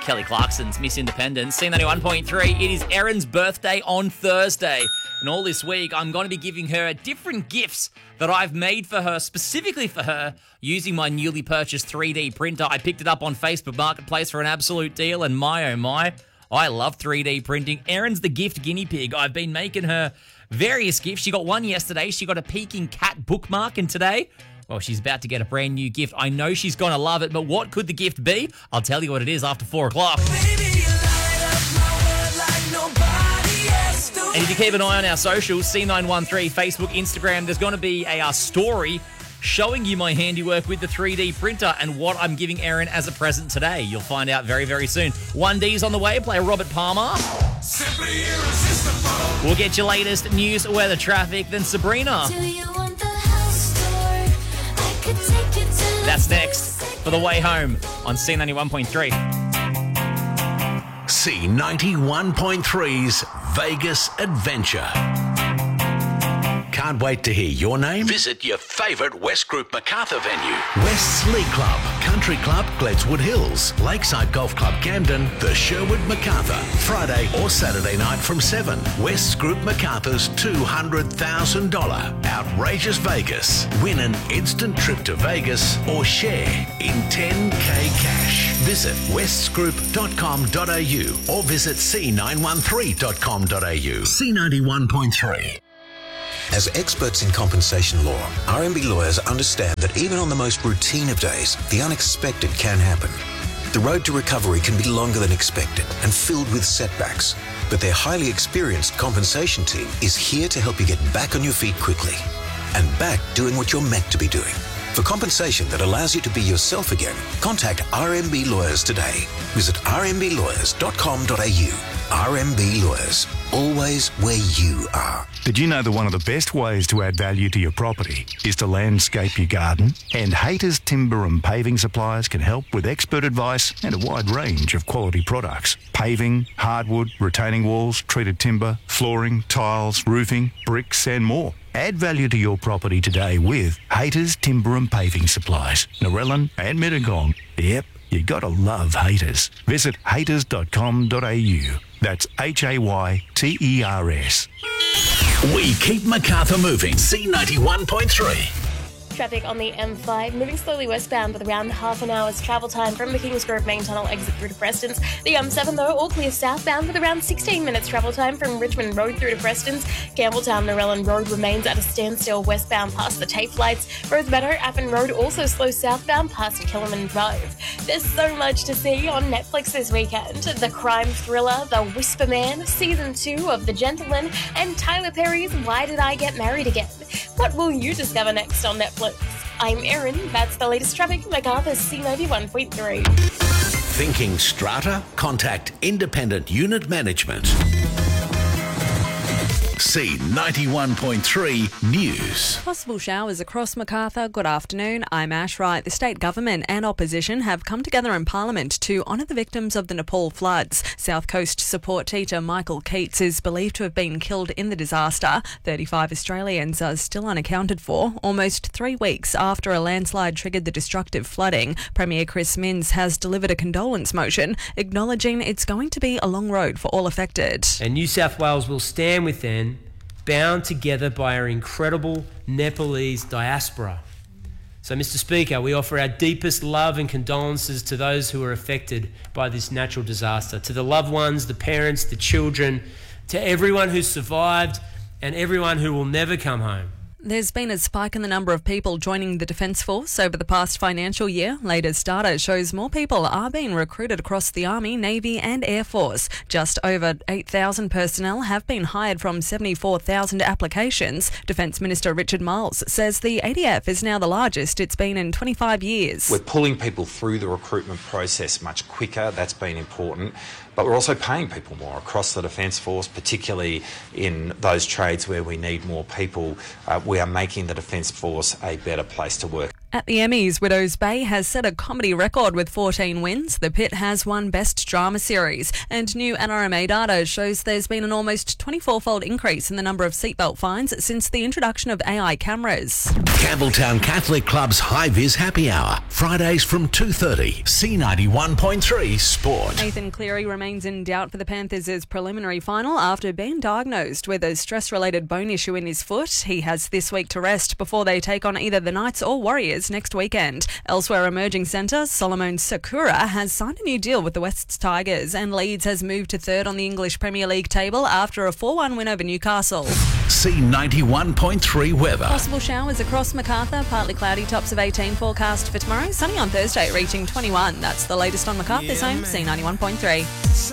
Kelly Clarkson's Miss Independence, C91.3. It is Erin's birthday on Thursday. And all this week, I'm going to be giving her different gifts that I've made for her, specifically for her, using my newly purchased 3D printer. I picked it up on Facebook Marketplace for an absolute deal, and my, oh my, I love 3D printing. Erin's the gift guinea pig. I've been making her various gifts. She got one yesterday. She got a Peking cat bookmark, and today, well, she's about to get a brand new gift. I know she's going to love it, but what could the gift be? I'll tell you what it is after 4 o'clock. And if you keep an eye on our socials, C913, Facebook, Instagram, there's going to be a story showing you my handiwork with the 3D printer and what I'm giving Erin as a present today. You'll find out very, very soon. 1D's on the way. Play Robert Palmer. Simply irresistible. We'll get your latest news, weather, traffic, then Sabrina. Do you want the house tour? I could take you to That's next for the way home on C91.3. C91.3's Vegas Adventure. Can't wait to hear your name? Visit your favourite West Group Macarthur venue. West's League Club, Country Club, Gledswood Hills, Lakeside Golf Club Camden, the Sherwood Macarthur. Friday or Saturday night from 7. West's Group Macarthur's $200,000 Outrageous Vegas. Win an instant trip to Vegas or share in 10K cash. Visit westsgroup.com.au or visit c913.com.au. C91.3. As experts in compensation law, RMB lawyers understand that even on the most routine of days, the unexpected can happen. The road to recovery can be longer than expected and filled with setbacks, but their highly experienced compensation team is here to help you get back on your feet quickly and back doing what you're meant to be doing. For compensation that allows you to be yourself again, contact RMB Lawyers today. Visit rmblawyers.com.au. RMB Lawyers, always where you are. Did you know that one of the best ways to add value to your property is to landscape your garden? And Haters Timber and Paving Suppliers can help with expert advice and a wide range of quality products. Paving, hardwood, retaining walls, treated timber, flooring, tiles, roofing, bricks and more. Add value to your property today with Haters Timber and Paving Supplies, Narellan and Mittagong. Yep, you gotta love Haters. Visit haters.com.au. That's HAYTERS. We keep Macarthur moving. C91.3. Traffic on the M5 moving slowly westbound with around half an hour's travel time from the Kingsgrove main tunnel exit through to Preston's. The M7 though all clear southbound with around 16 minutes travel time from Richmond Road through to Preston's. Campbelltown Narellan Road remains at a standstill westbound past the TAFE lights. Rose Meadow Appin Road also slow southbound past Killerman Drive. There's so much to see on Netflix this weekend. The crime thriller The Whisper Man, Season 2 of The Gentleman, and Tyler Perry's Why Did I Get Married Again? What will you discover next on Netflix? I'm Erin, that's the latest traffic, Macarthur's C91.3. Thinking strata? Contact Independent Unit Management. C91.3 News. Possible showers across Macarthur. Good afternoon. I'm Ash Wright. The state government and opposition have come together in Parliament to honour the victims of the Nepal floods. South Coast support teacher Michael Keats is believed to have been killed in the disaster. 35 Australians are still unaccounted for. Almost 3 weeks after a landslide triggered the destructive flooding, Premier Chris Minns has delivered a condolence motion, acknowledging it's going to be a long road for all affected. And New South Wales will stand with them, bound together by our incredible Nepalese diaspora. So, Mr. Speaker, we offer our deepest love and condolences to those who are affected by this natural disaster, to the loved ones, the parents, the children, to everyone who survived and everyone who will never come home. There's been a spike in the number of people joining the Defence Force over the past financial year. Latest data shows more people are being recruited across the Army, Navy and Air Force. Just over 8,000 personnel have been hired from 74,000 applications. Defence Minister Richard Marles says the ADF is now the largest it's been in 25 years. We're pulling people through the recruitment process much quicker. That's been important. But we're also paying people more across the Defence Force, particularly in those trades where we need more people. We are making the Defence Force a better place to work. At the Emmys, Widows Bay has set a comedy record with 14 wins. The Pit has won Best Drama Series. And new NRMA data shows there's been an almost 24-fold increase in the number of seatbelt fines since the introduction of AI cameras. Campbelltown Catholic Club's High Vis Happy Hour, Fridays from 2:30. C91.3 Sport. Nathan Cleary remains in doubt for the Panthers' preliminary final after being diagnosed with a stress-related bone issue in his foot. He has this week to rest before they take on either the Knights or Warriors next weekend. Elsewhere, emerging centre Solomon Sakura has signed a new deal with the Wests Tigers, and Leeds has moved to third on the English Premier League table after a 4-1 win over Newcastle. C91.3 weather. Possible showers across Macarthur, partly cloudy, tops of 18 forecast for tomorrow. Sunny on Thursday, reaching 21. That's the latest on Macarthur's home, C91.3.